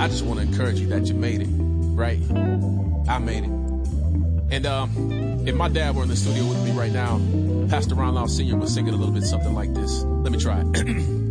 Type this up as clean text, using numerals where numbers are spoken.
I just want to encourage you that you made it, right? I made it. And if my dad were in the studio with me right now, Pastor Ron Lau Sr. would sing it a little bit something like this. Let me try it.